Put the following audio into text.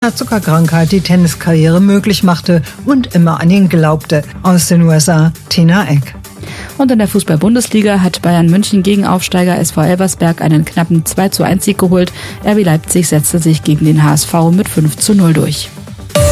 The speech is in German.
einer Zuckerkrankheit die Tenniskarriere möglich machte und immer an ihn glaubte. Aus den USA, Tina Eck. Und in der Fußball-Bundesliga hat Bayern München gegen Aufsteiger SV Elversberg einen knappen 2:1 Sieg geholt. RB Leipzig setzte sich gegen den HSV mit 5:0 durch.